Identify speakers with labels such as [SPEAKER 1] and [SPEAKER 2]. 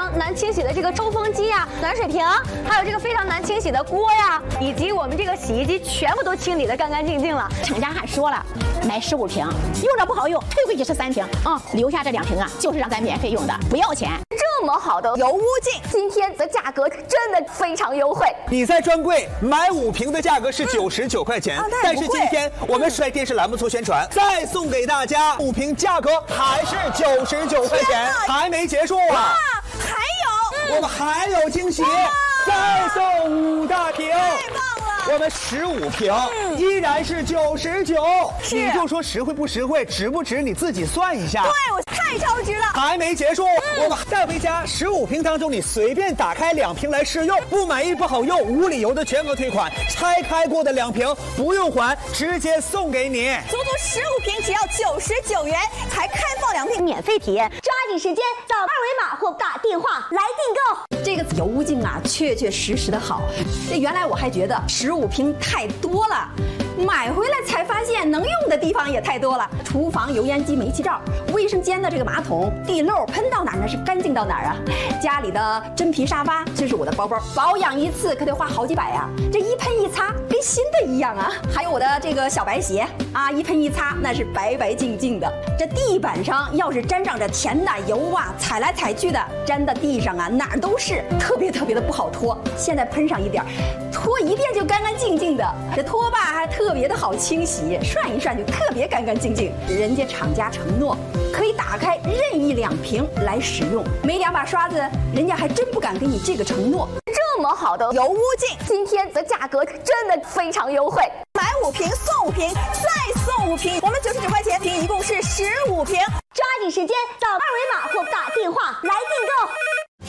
[SPEAKER 1] 常难清洗的这个抽风机呀、暖水瓶，还有这个非常难清洗的锅呀，以及我们这个洗衣机，全部都清理得干干净净了。
[SPEAKER 2] 厂家还说了，买15瓶，用着不好用，退回去13瓶啊，留下这2瓶啊，就是让咱免费用的，不要钱。
[SPEAKER 1] 这么好的油污净，今天的价格真的非常优惠。
[SPEAKER 3] 你在专柜买5瓶的价格是99块钱，但是今天我们率电视栏目做宣传，再送给大家5瓶，价格还是99块钱，还没结束啊！
[SPEAKER 1] 还有，
[SPEAKER 3] 我们还有惊喜，再送5大瓶。我们15瓶依然是99，你就说实惠不实惠，值不值你自己算一下。
[SPEAKER 1] 对，我太超值了。
[SPEAKER 3] 还没结束，我们带回家15瓶当中，你随便打开2瓶来试用，不满意不好用，无理由的全额退款，拆开过的2瓶不用还，直接送给你。
[SPEAKER 1] 足足15瓶只要99元，还开放2瓶免费体验，抓紧时间扫2维码或打电话来订购。
[SPEAKER 4] 这个油污净啊，确确实实的好。这原来我还觉得15瓶太多了，买回来才发现能用的地方也太多了。厨房油烟机、煤气灶，卫生间的这个马桶地漏喷到哪儿那是干净到哪儿啊。家里的真皮沙发，这是我的包包，保养一次可得花好几百呀，这一喷一擦跟新的一样啊。还有我的这个小白鞋啊，一喷一擦那是白白净净的。这地板上要是沾上这甜的油啊，踩来踩去的，粘到地上啊哪儿都是，特别的不好拖。现在喷上一点，拖一遍就干干净净的。这拖把还特别的好清洗，涮一涮就特别干干净净。人家厂家承诺可以打开任意2瓶来使用，没2把刷子，人家还真不敢给你这个承诺。
[SPEAKER 1] 这么好的油污净，今天的价格真的非常优惠，买5瓶送5瓶，再送5瓶，我们99块钱瓶，一共是15瓶，抓紧时间扫2维码或打电话来订购。